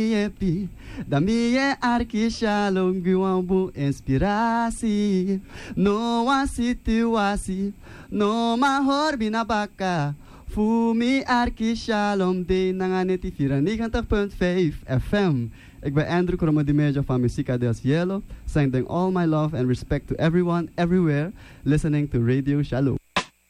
Epi, da mie arki shalom guambu inspirasi. No one situatie, no mahor binabaka. Fumi arki shalom de nanganeti 94.5 FM. Ik ben Andrew Kromodimejo van Musica del Cielo, sending all my love and respect to everyone, everywhere, listening to Radio Shalom.